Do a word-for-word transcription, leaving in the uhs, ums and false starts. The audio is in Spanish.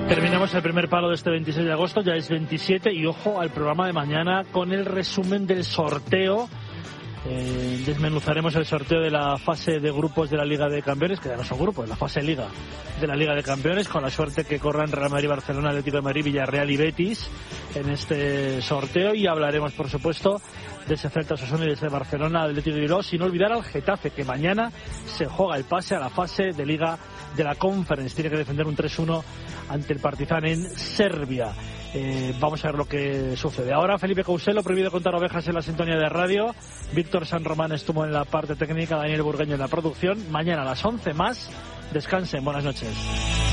Terminamos el primer palo de este veintiséis de agosto, ya es veintisiete, y ojo al programa de mañana con el resumen del sorteo. Eh, desmenuzaremos el sorteo de la fase de grupos de la Liga de Campeones, que ya no son grupos, la fase Liga de la Liga de Campeones, con la suerte que corran Real Madrid, Barcelona, Atlético de Madrid, Villarreal y Betis en este sorteo, y hablaremos, por supuesto, de ese Celta Osasuna y de ese Barcelona, Atlético de Bilbao, sin olvidar al Getafe, que mañana se juega el pase a la fase de Liga de la Conference. Tiene que defender un tres uno ante el Partizan en Serbia. Eh, vamos a ver lo que sucede. Ahora Felipe Couselo, prohibido contar ovejas en la sintonía de radio. Víctor San Román estuvo en la parte técnica, Daniel Burgueño en la producción. Mañana a las once más. Descansen, buenas noches.